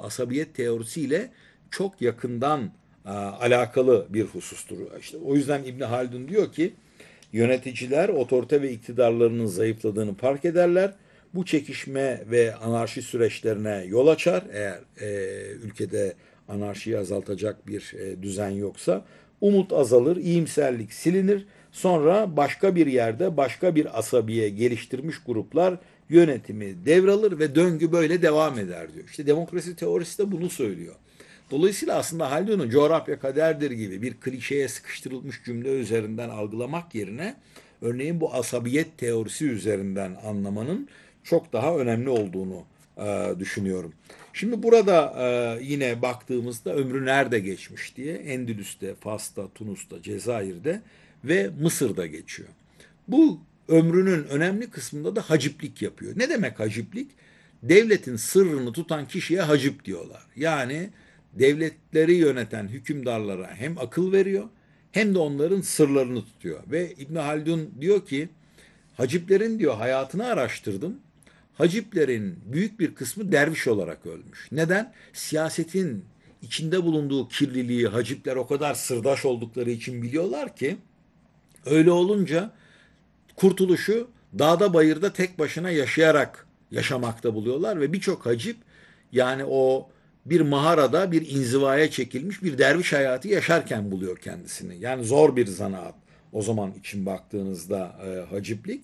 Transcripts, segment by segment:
asabiyet teorisiyle çok yakından alakalı bir husustur. İşte o yüzden İbn Haldun diyor ki yöneticiler otorite ve iktidarlarının zayıfladığını fark ederler. Bu çekişme ve anarşi süreçlerine yol açar. Eğer ülkede anarşiyi azaltacak bir düzen yoksa umut azalır, iyimserlik silinir. Sonra başka bir yerde başka bir asabiye geliştirmiş gruplar yönetimi devralır ve döngü böyle devam eder diyor. İşte demokrasi teorisi de bunu söylüyor. Dolayısıyla aslında Haldun'un coğrafya kaderdir gibi bir klişeye sıkıştırılmış cümle üzerinden algılamak yerine örneğin bu asabiyet teorisi üzerinden anlamanın çok daha önemli olduğunu düşünüyorum. Şimdi burada yine baktığımızda ömrü nerede geçmiş diye Endülüs'te, Fas'ta, Tunus'ta, Cezayir'de ve Mısır'da geçiyor. Bu ömrünün önemli kısmında da haciplik yapıyor. Ne demek haciplik? Devletin sırrını tutan kişiye hacip diyorlar. Yani devletleri yöneten hükümdarlara hem akıl veriyor hem de onların sırlarını tutuyor. Ve İbn Haldun diyor ki haciplerin diyor hayatını araştırdım. Haciplerin büyük bir kısmı derviş olarak ölmüş. Neden? Siyasetin içinde bulunduğu kirliliği hacipler o kadar sırdaş oldukları için biliyorlar ki öyle olunca kurtuluşu dağda bayırda tek başına yaşayarak yaşamakta buluyorlar ve birçok hacip yani o bir mağarada bir inzivaya çekilmiş bir derviş hayatı yaşarken buluyor kendisini. Yani zor bir zanaat o zaman için baktığınızda haciplik.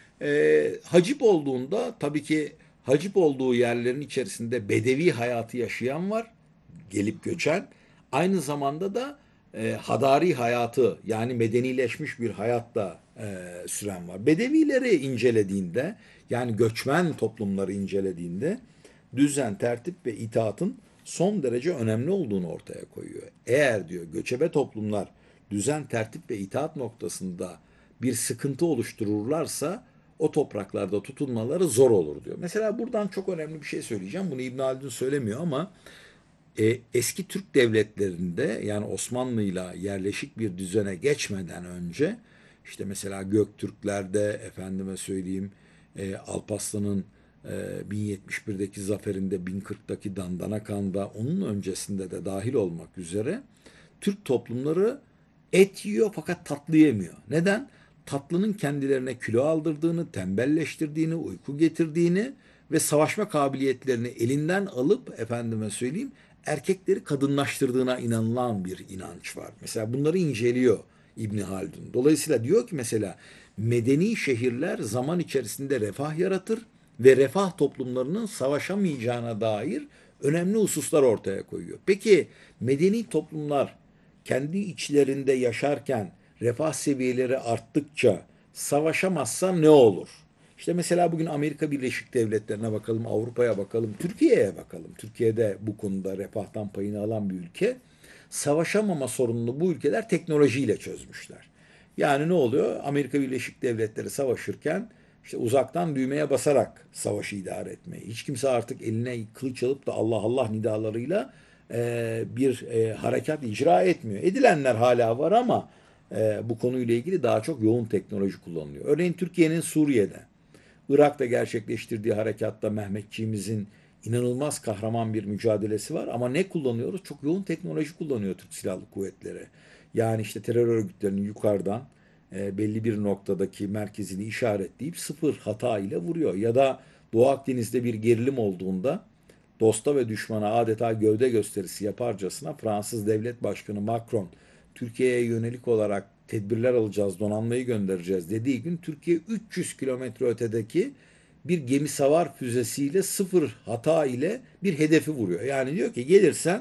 Hacip olduğunda tabii ki hacip olduğu yerlerin içerisinde bedevi hayatı yaşayan var, gelip göçen. Aynı zamanda da hadari hayatı yani medenileşmiş bir hayatta süren var. Bedevileri incelediğinde yani göçmen toplumları incelediğinde düzen, tertip ve itaatın son derece önemli olduğunu ortaya koyuyor. Eğer diyor göçebe toplumlar düzen, tertip ve itaat noktasında bir sıkıntı oluştururlarsa o topraklarda tutunmaları zor olur diyor. Mesela buradan çok önemli bir şey söyleyeceğim. Bunu İbn Haldun söylemiyor ama eski Türk devletlerinde yani Osmanlı'yla yerleşik bir düzene geçmeden önce işte mesela Göktürklerde efendime söyleyeyim Alparslan'ın 1071'deki zaferinde 1040'daki Dandanakan'da onun öncesinde de dahil olmak üzere Türk toplumları et yiyor fakat tatlı yemiyor. Neden? Tatlının kendilerine kilo aldırdığını, tembelleştirdiğini, uyku getirdiğini ve savaşma kabiliyetlerini elinden alıp efendime söyleyeyim erkekleri kadınlaştırdığına inanılan bir inanç var. Mesela bunları inceliyor İbni Haldun. Dolayısıyla diyor ki mesela medeni şehirler zaman içerisinde refah yaratır ve refah toplumlarının savaşamayacağına dair önemli hususlar ortaya koyuyor. Peki medeni toplumlar kendi içlerinde yaşarken refah seviyeleri arttıkça savaşamazsa ne olur? İşte mesela bugün Amerika Birleşik Devletleri'ne bakalım, Avrupa'ya bakalım, Türkiye'ye bakalım. Türkiye'de bu konuda refahtan payını alan bir ülke. Savaşamama sorununu bu ülkeler teknolojiyle çözmüşler. Yani ne oluyor? Amerika Birleşik Devletleri savaşırken işte uzaktan düğmeye basarak savaşı idare etmeyi. Hiç kimse artık eline kılıç alıp da Allah Allah nidalarıyla bir harekat icra etmiyor. Edilenler hala var ama bu konuyla ilgili daha çok yoğun teknoloji kullanılıyor. Örneğin Türkiye'nin Suriye'de, Irak'ta gerçekleştirdiği harekatta Mehmetçiğimizin inanılmaz kahraman bir mücadelesi var. Ama ne kullanıyoruz? Çok yoğun teknoloji kullanıyor Türk Silahlı Kuvvetleri. Yani işte terör örgütlerinin yukarıdan belli bir noktadaki merkezini işaretleyip sıfır hata ile vuruyor. Ya da Doğu Akdeniz'de bir gerilim olduğunda dosta ve düşmana adeta gövde gösterisi yaparcasına Fransız Devlet Başkanı Macron Türkiye'ye yönelik olarak tedbirler alacağız, donanmayı göndereceğiz dediği gün Türkiye 300 kilometre ötedeki bir gemi savar füzesiyle sıfır hata ile bir hedefi vuruyor. Yani diyor ki gelirsen